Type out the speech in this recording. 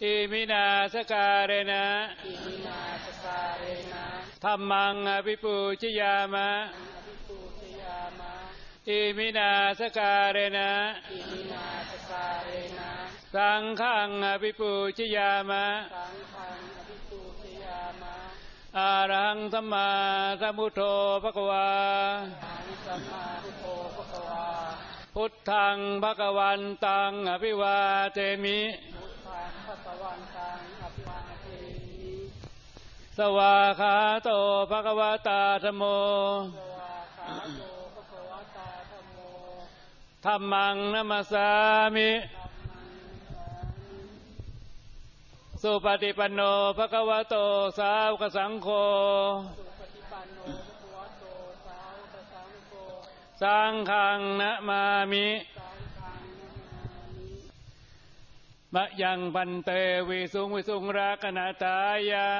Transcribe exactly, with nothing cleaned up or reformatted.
อิมินาสการเณะอิมินาสการเรนะธัมมังอภิปูชยามะอภิปูชยามะอิมินาสการเณะอิมินาสการเรนะสังฆังอภิปูชยามะสังฆังอภิปูชยามะอะระหังสัมมาสัมพุทโธภควาอะระหังสัมมาสัมพุทโธภควาพุทธังภควันตังอภิวาเทมิพุทธังภควันตังอภิวาเทมิสวาคาโตภควตาธัมโมสวาคาโตภควตาธัมโมธัมมังนัมมัสสามิสุปฏิปันโนภควโตสาวกสังโฆสุปฏิปันโนภควโตสาวกสังโฆสังฆังนะมามิสังฆังนะมามิมะยังพันเตวิสุงวิสุงรักขณตายะ